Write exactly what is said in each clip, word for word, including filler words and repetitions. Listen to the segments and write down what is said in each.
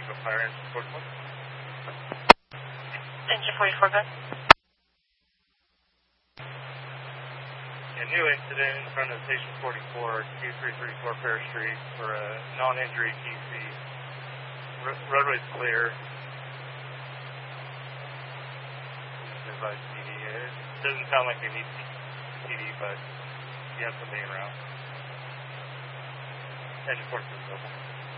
go fire engine forty-four. Engine forty-four, good. A new incident in front of Station forty-four, two three three four Fair Street for a non-injury T C. R roadway's clear. By C D. It doesn't sound like they need C D, but you have somebody around. Engine forty-four is available.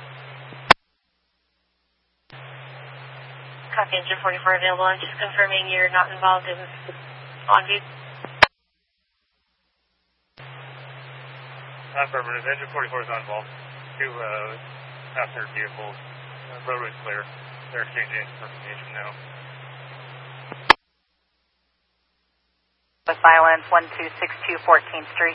Copy, engine forty-four available. I'm just confirming you're not involved in on view. Affirmative. Engine forty-four is not involved. Two uh, passenger vehicles. Uh, roadway's clear. They're exchanging information now. With violence, one two six two fourteenth Street.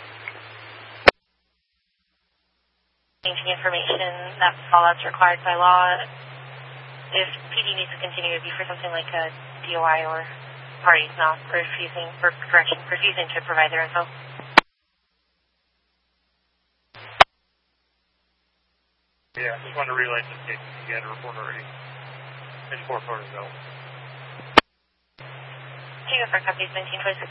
Changing information, that's all that's required by law. If P D needs to continue, it would be for something like a D O I or parties not refusing, or correction, refusing to provide their info. Yeah, just wanted to relay this case. You had a report already. Engine forty-four is available. Tango for companies nineteen twenty-six.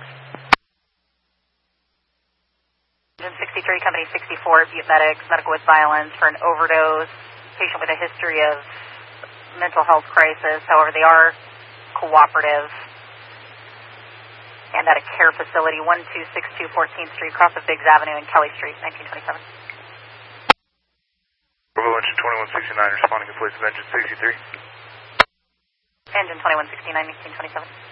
Engine sixty-three, company sixty-four, Butte Medics, medical with violence for an overdose, patient with a history of mental health crisis. However, they are cooperative and at a care facility, one two six two fourteenth Street, cross of Biggs Avenue and Kelly Street, nineteen twenty-seven. Bravo Engine twenty-one sixty-nine responding in place of Engine sixty-three. Engine twenty-one sixty-nine, nineteen twenty-seven.